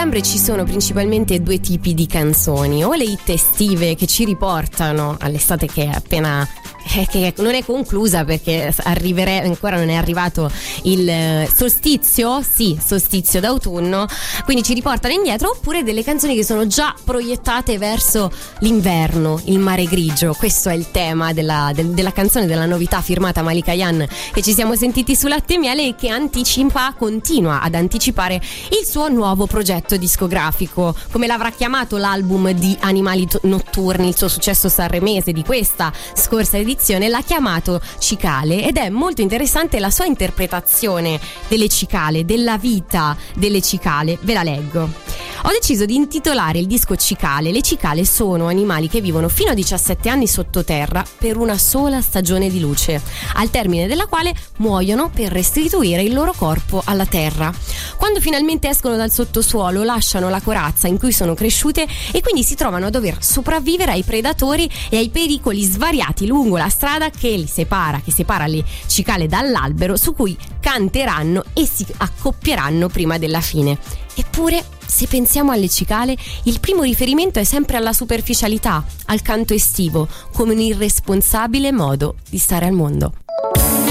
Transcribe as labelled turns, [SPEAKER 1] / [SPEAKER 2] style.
[SPEAKER 1] settembre ci sono principalmente due tipi di canzoni, o le hit estive che ci riportano all'estate che è appena che non è conclusa, perché ancora non è arrivato il solstizio d'autunno, quindi ci riportano indietro, oppure delle canzoni che sono già proiettate verso l'inverno, il mare grigio. Questo è il tema della canzone, della novità firmata Malika Yan, che ci siamo sentiti su Latte e Miele, e che continua ad anticipare il suo nuovo progetto discografico. Come l'avrà chiamato l'album di Animali Notturni, il suo successo sanremese di questa scorsa edizione, l'ha chiamato Cicale, ed è molto interessante la sua interpretazione delle cicale, della vita delle cicale. Ve la leggo. Ho deciso di intitolare il disco Cicale. Le cicale sono animali che vivono fino a 17 anni sottoterra per una sola stagione di luce, al termine della quale muoiono per restituire il loro corpo alla terra. Quando finalmente escono dal sottosuolo, lasciano la corazza in cui sono cresciute e quindi si trovano a dover sopravvivere ai predatori e ai pericoli svariati lungo la strada che separa le cicale dall'albero su cui canteranno e si accoppieranno prima della fine. Eppure, se pensiamo alle cicale, il primo riferimento è sempre alla superficialità, al canto estivo, come un irresponsabile modo di stare al mondo.